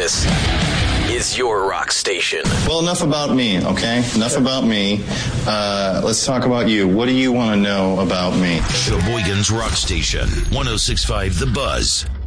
This is your rock station. Well, enough about me, okay? Enough about me. Let's talk about you. What do you want to know about me? Sheboygan's Rock Station, 106.5 The Buzz.